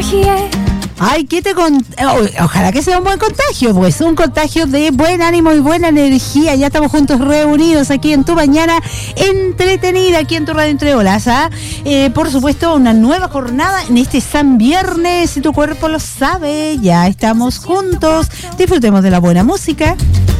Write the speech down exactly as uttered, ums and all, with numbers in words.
Ay, ¿qué te con... Ojalá que sea un buen contagio, pues, un contagio de buen ánimo y buena energía. Ya estamos juntos reunidos aquí en tu mañana entretenida, aquí en tu radio Entre Olas, ¿ah? Eh, por supuesto, una nueva jornada en este San Viernes, si tu cuerpo lo sabe, ya estamos juntos. Disfrutemos de la buena música.